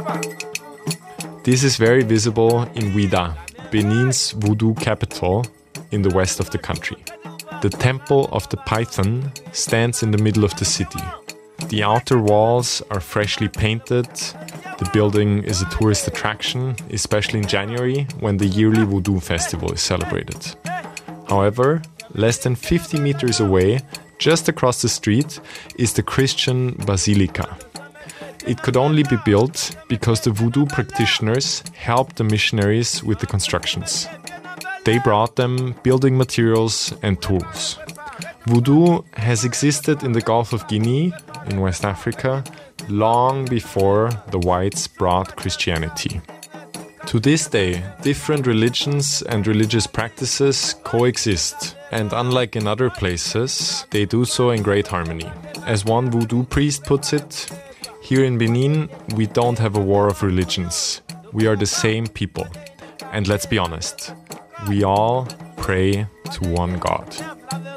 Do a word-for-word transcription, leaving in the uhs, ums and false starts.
This is very visible in Ouidah, Benin's voodoo capital in the west of the country. The Temple of the Python stands in the middle of the city. The outer walls are freshly painted. The building is a tourist attraction, especially in January when the yearly Voodoo Festival is celebrated. However, less than fifty meters away, just across the street, is the Christian Basilica. It could only be built because the voodoo practitioners helped the missionaries with the constructions. They brought them building materials and tools. Voodoo has existed in the Gulf of Guinea, in West Africa, long before the whites brought Christianity. To this day, different religions and religious practices coexist, and unlike in other places, they do so in great harmony. As one voodoo priest puts it, here in Benin, we don't have a war of religions. We are the same people. And let's be honest, we all pray to one God.